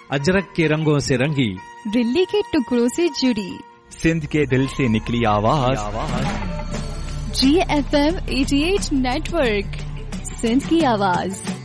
अजरक के रंगों से रंगी, दिल्ली के टुकड़ों से जुड़ी, सिंध के दिल से निकली आवाज। GFM 88 नेटवर्क, सिंध की आवाज।